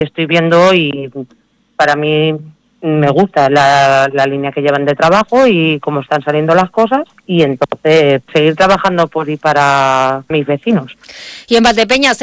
estoy viendo y para mí me gusta la línea que llevan de trabajo y cómo están saliendo las cosas, y entonces seguir trabajando por y para mis vecinos. Y en Valdepeñas